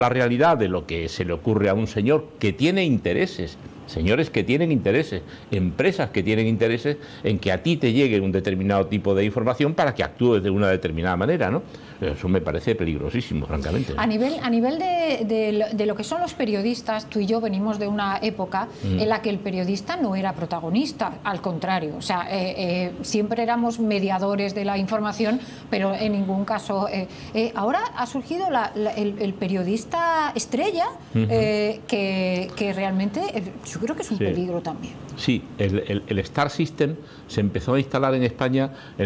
la realidad de lo que se le ocurre a un señor que tiene intereses, señores que tienen intereses, empresas que tienen intereses en que a ti te llegue un determinado tipo de información para que actúes de una determinada manera, ¿no? Eso me parece peligrosísimo, francamente. A nivel de lo que son los periodistas, tú y yo venimos de una época en la que el periodista no era protagonista, al contrario, o sea, siempre éramos mediadores de la información, pero en ningún caso. Ahora ha surgido el periodista estrella, que realmente yo creo que es un peligro también. Sí, el Star System se empezó a instalar en España